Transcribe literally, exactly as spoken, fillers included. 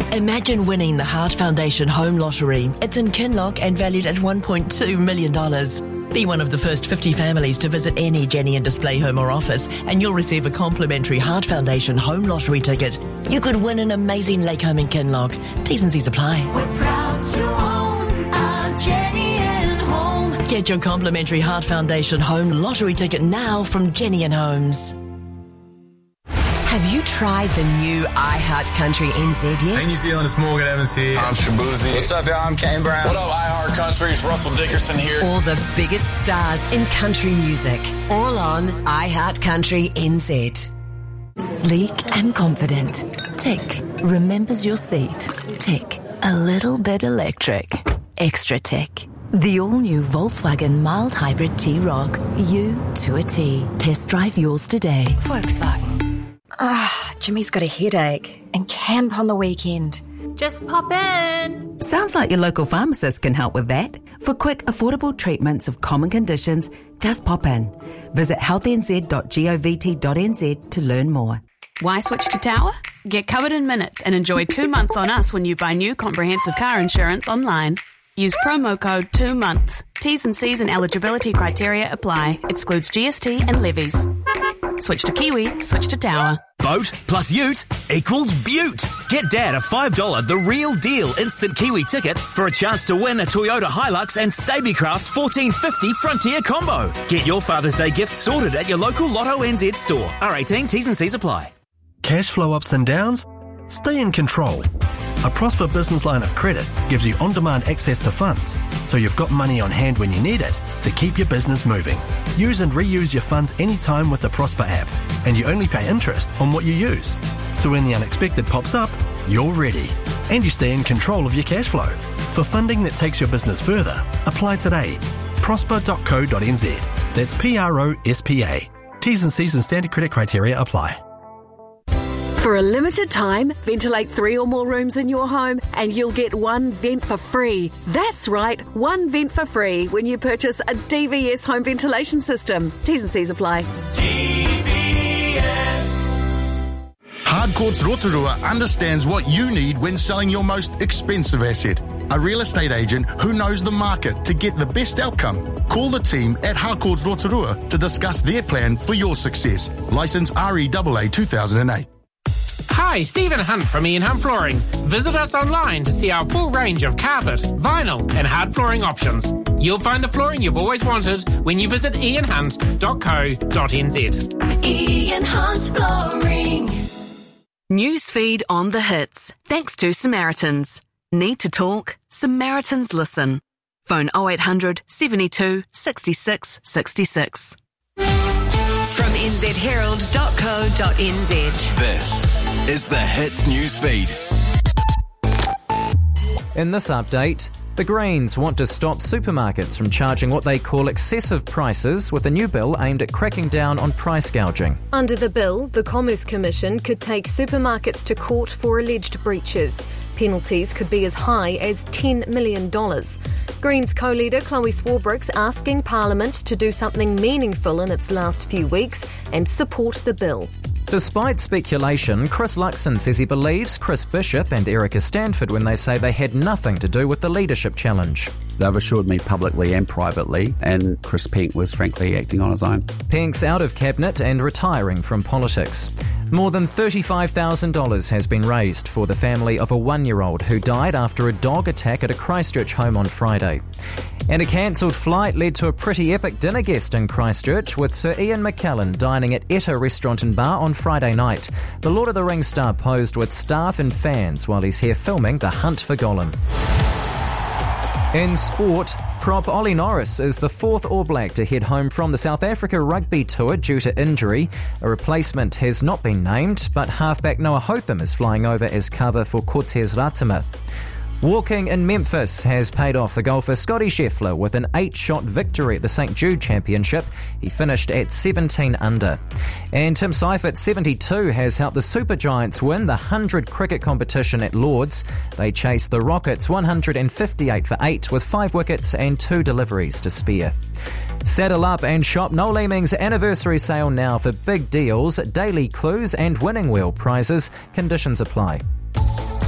Imagine winning the Heart Foundation Home Lottery. It's in Kinloch and valued at one point two million dollars. Be one of the first fifty families to visit any Jenny and Display home or office, and you'll receive a complimentary Heart Foundation Home Lottery ticket. You could win an amazing lake home in Kinloch. T's and C's apply. We're proud to own our Jenny and Home. Get your complimentary Heart Foundation Home Lottery ticket now from Jenny and Homes. Have you tried the new iHeart Country N Z yet? Hey, New Zealand, it's Morgan Evans here. I'm Shabuzi. What's up, y'all? I'm Kane Brown. What up, iHeart Country? It's Russell Dickerson here. All the biggest stars in country music, all on iHeart Country N Z. Sleek and confident. Tick. Remembers your seat. Tick. A little bit electric. Extra tick. The all-new Volkswagen mild hybrid T-Roc. You to a T. Test drive yours today. Volkswagen. Ah, Jimmy's got a headache and camp on the weekend. Just pop in. Sounds like your local pharmacist can help with that. For quick, affordable treatments of common conditions, just pop in. Visit health n z dot govt dot n z to learn more. Why switch to Tower? Get covered in minutes and enjoy two months on us when you buy new comprehensive car insurance online. Use promo code two months. T's and C's and eligibility criteria apply. Excludes G S T and levies. Switch to Kiwi, switch to Tower. Boat plus ute equals beaut. Get Dad a five dollars The Real Deal instant Kiwi ticket for a chance to win a Toyota Hilux and Stabicraft fourteen fifty Frontier combo. Get your Father's Day gift sorted at your local Lotto N Z store. R eighteen, T's and C's apply. Cash flow ups and downs? Stay in control. A Prosper Business Line of Credit gives you on-demand access to funds, so you've got money on hand when you need it to keep your business moving. Use and reuse your funds anytime with the Prosper app, and you only pay interest on what you use. So when the unexpected pops up, you're ready, and you stay in control of your cash flow. For funding that takes your business further, apply today. prosper dot co dot n z. That's P R O S P A. T's and C's and standard credit criteria apply. For a limited time, ventilate three or more rooms in your home and you'll get one vent for free. That's right, one vent for free when you purchase a D V S home ventilation system. T's and C's apply. D V S. Hardcourts Rotorua understands what you need when selling your most expensive asset. A real estate agent who knows the market to get the best outcome. Call the team at Hardcourts Rotorua to discuss their plan for your success. Licence R E A A two thousand eight. Hi, Stephen Hunt from Ian Hunt Flooring. Visit us online to see our full range of carpet, vinyl and hard flooring options. You'll find the flooring you've always wanted when you visit ian hunt dot co dot n z. Ian Hunt Flooring. Newsfeed on the hits. Thanks to Samaritans. Need to talk? Samaritans listen. Phone oh eight hundred, seventy-two, sixty-six, sixty-six. From n z herald dot co dot n z. This is the Hits Newsfeed. In this update, the Greens want to stop supermarkets from charging what they call excessive prices with a new bill aimed at cracking down on price gouging. Under the bill, the Commerce Commission could take supermarkets to court for alleged breaches. Penalties could be as high as ten million dollars. Greens co-leader Chloe Swarbrick's asking Parliament to do something meaningful in its last few weeks and support the bill. Despite speculation, Chris Luxon says he believes Chris Bishop and Erica Stanford when they say they had nothing to do with the leadership challenge. They've assured me publicly and privately, and Chris Penk was frankly acting on his own. Penk's out of cabinet and retiring from politics. More than thirty-five thousand dollars has been raised for the family of a one-year-old who died after a dog attack at a Christchurch home on Friday. And a cancelled flight led to a pretty epic dinner guest in Christchurch, with Sir Ian McKellen dining at Etta Restaurant and Bar on Friday night. The Lord of the Rings star posed with staff and fans while he's here filming The Hunt for Gollum. In sport, prop Ollie Norris is the fourth All Black to head home from the South Africa rugby tour due to injury. A replacement has not been named, but halfback Noah Hotham is flying over as cover for Cortez Ratama. Walking in Memphis has paid off for golfer Scotty Scheffler with an eight-shot victory at the Saint Jude Championship. He finished at seventeen under. And Tim Seifert, seventy-two, has helped the Super Giants win the one hundred cricket competition at Lords. They chased the Rockets one hundred fifty-eight for eight with five wickets and two deliveries to spare. Saddle up and shop Noel Leeming's anniversary sale now for big deals, daily clues and winning wheel prizes. Conditions apply.